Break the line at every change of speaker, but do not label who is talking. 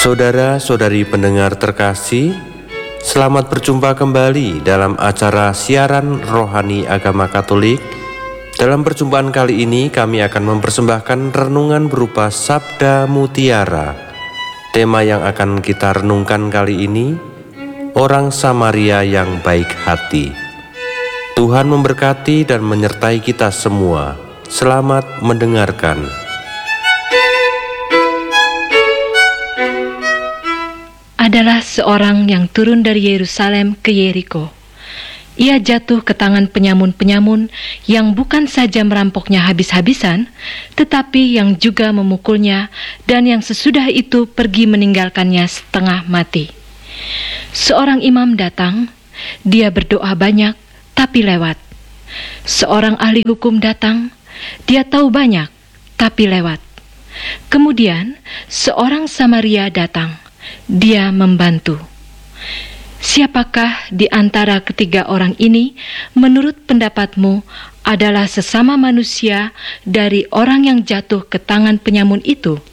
Saudara-saudari pendengar terkasih, selamat berjumpa kembali dalam acara siaran rohani agama Katolik. Dalam perjumpaan kali ini kami akan mempersembahkan renungan berupa Sabda Mutiara. Tema yang akan kita renungkan kali ini, orang Samaria yang baik hati. Tuhan memberkati dan menyertai kita semua. Selamat mendengarkan.
Adalah seorang yang turun dari Yerusalem ke Yeriko. Ia jatuh ke tangan penyamun-penyamun yang bukan saja merampoknya habis-habisan, tetapi yang juga memukulnya dan yang sesudah itu pergi meninggalkannya setengah mati. Seorang imam datang, dia berdoa banyak, tapi lewat. Seorang ahli hukum datang, dia tahu banyak, tapi lewat. Kemudian seorang Samaria datang, dia membantu. Siapakah di antara ketiga orang ini menurut pendapatmu adalah sesama manusia dari orang yang jatuh ke tangan penyamun itu?